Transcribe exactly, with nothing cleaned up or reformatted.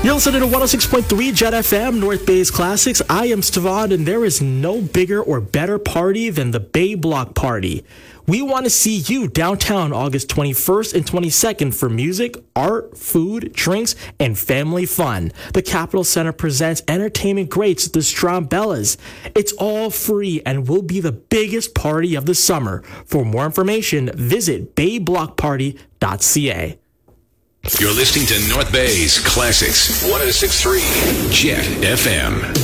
You're listening to one oh six point three Jet F M, North Bay's Classics. I am Stavon, and there is no bigger or better party than the Bay Block Party. We want to see you downtown August twenty-first and twenty-second for music, art, food, drinks, and family fun. The Capitol Center presents entertainment greats, the Strambellas. It's all free and will be the biggest party of the summer. For more information, visit bay block party dot c a. You're listening to North Bay's Classics, one oh six point three Jet F M.